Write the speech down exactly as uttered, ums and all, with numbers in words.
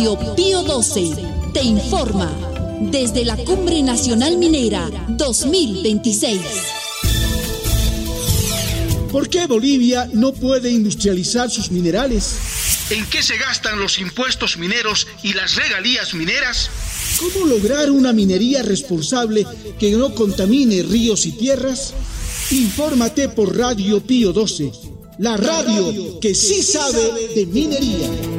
Radio Pío doce te informa desde la Cumbre Nacional Minera dos mil veintiséis. ¿Por qué Bolivia no puede industrializar sus minerales? ¿En qué se gastan los impuestos mineros y las regalías mineras? ¿Cómo lograr una minería responsable que no contamine ríos y tierras? Infórmate por Radio Pío doce, la radio que sí sabe de minería.